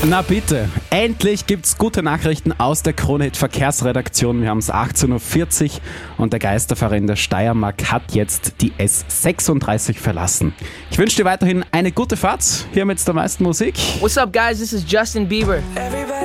Na bitte, endlich gibt's gute Nachrichten aus der Krone-Hit Verkehrsredaktion. Wir haben es 18.40 Uhr und der Geisterfahrer in der Steiermark hat jetzt die S36 verlassen. Ich wünsche dir weiterhin eine gute Fahrt. Hier mit der meisten Musik. What's up, guys? This is Justin Bieber.